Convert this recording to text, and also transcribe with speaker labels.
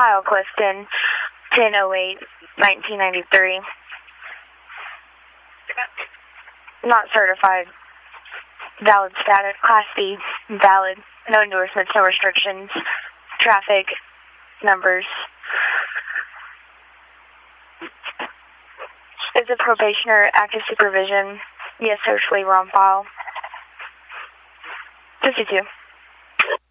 Speaker 1: Kyle Clifton, 10/08/1993. Not certified. Valid status. Class B. Valid. No endorsements, no restrictions. Traffic. Numbers. Is a probationer active supervision? Yes, search waiver on file. 52.